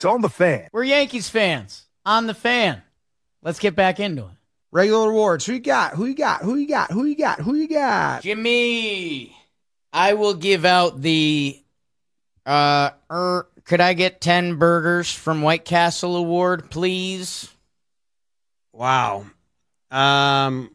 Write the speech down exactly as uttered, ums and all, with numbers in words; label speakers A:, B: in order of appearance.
A: It's on the Fan.
B: We're Yankees fans on the Fan. Let's get back into it.
C: Regular awards. Who you got? Who you got? Who you got? Who you got? Who you got?
B: Jimmy, I will give out the, uh, er, could I get ten burgers from White Castle award, please?
C: Wow. Um,